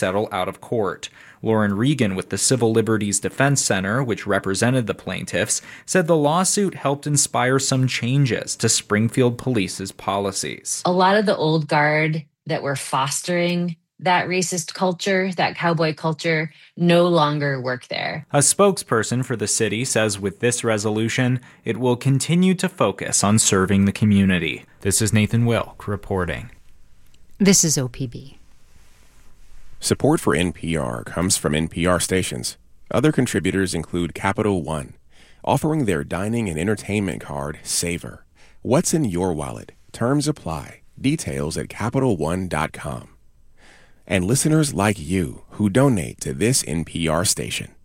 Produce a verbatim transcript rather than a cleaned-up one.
settle out of court. Lauren Regan with the Civil Liberties Defense Center, which represented the plaintiffs, said the lawsuit helped inspire some changes to Springfield Police's policies. A lot of the old guard that were fostering that racist culture, that cowboy culture, no longer work there. A spokesperson for the city says with this resolution, it will continue to focus on serving the community. This is Nathan Wilk reporting. This is O P B. Support for N P R comes from N P R stations. Other contributors include Capital One, offering their dining and entertainment card, Savor. What's in your wallet? Terms apply. Details at Capital One dot com. And listeners like you who donate to this N P R station.